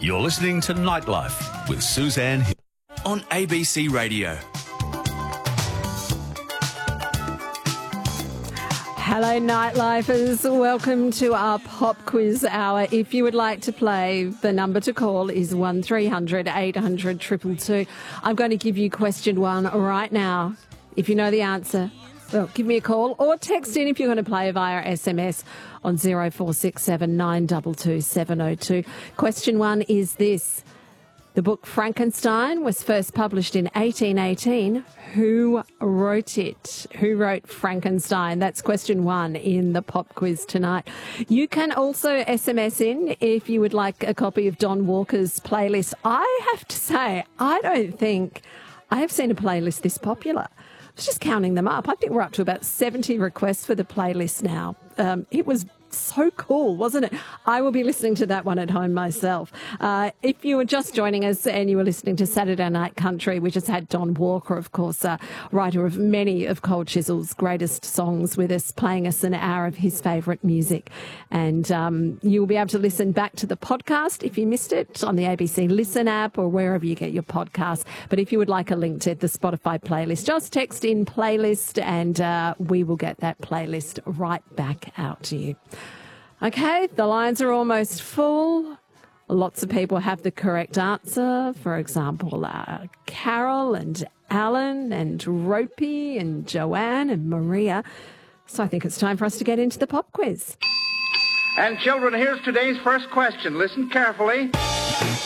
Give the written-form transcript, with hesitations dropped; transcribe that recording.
You're listening to Nightlife with Suzanne Hill on ABC Radio. Hello, Nightlifers. Welcome to our pop quiz hour. If you would like to play, the number to call is 1300 800 222. I'm going to give you question one right now. If you know the answer, well, give me a call or text in if you're going to play via SMS on 0467 922 702. Question one is this. The book Frankenstein was first published in 1818. Who wrote it? Who wrote Frankenstein? That's question one in the pop quiz tonight. You can also SMS in if you would like a copy of Don Walker's playlist. I have to say, I don't think I have seen a playlist this popular. I was just counting them up. I think we're up to about 70 requests for the playlist now. It was so cool, wasn't it? I will be listening to that one at home myself. If you were just joining us and you were listening to Saturday Night Country, we just had Don Walker, of course, writer of many of Cold Chisel's greatest songs, with us, playing us an hour of his favourite music. And you'll be able to listen back to the podcast if you missed it on the ABC Listen app or wherever you get your podcasts. But if you would like a link to the Spotify playlist, just text in playlist and we will get that playlist right back out to you. Okay, the lines are almost full. Lots of people have the correct answer. For example, Carol and Alan and Ropey and Joanne and Maria. So I think it's time for us to get into the pop quiz. And children, here's today's first question. Listen carefully.